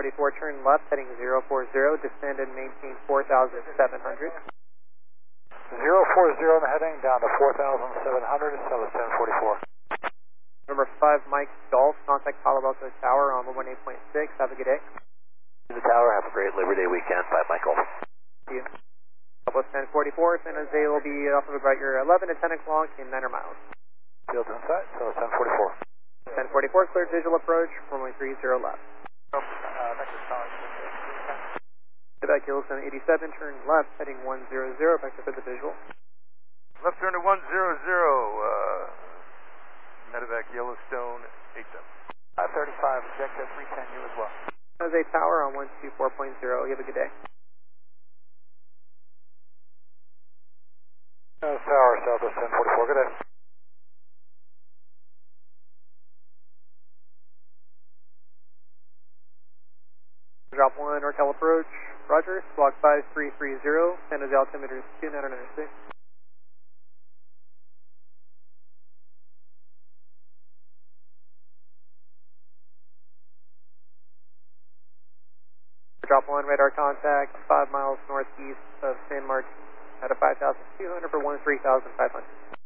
1044, turn left, heading 040, descend and maintain 4,700. 040 on the heading, down to 4,700, so it's 1044. Number 5, Mike Golf, contact Palo Alto Tower on 118.6. Have a good day. To the tower, have a great Labor Day weekend. Bye, Michael. See you. Southwest 1044, San Jose will be off of about your 11 to 10 o'clock in 900 miles. Field's in sight, so it's 1044. 1044, cleared visual approach, runway 30 left. Quebec Yellowstone 87, turn left, heading 100, back to the visual. Left turn to 100, Medevac Yellowstone 87. 535, objective 310, you as well. San Jose Tower on 124.0, you have a good day. Tower, Southwest 1044, good day. Drop 1, NorCal approach, roger, squawk 5330, San Jose altimeter is 2996. Drop 1, radar contact, 5 miles northeast of San Martin at a 5,200 for 13,500.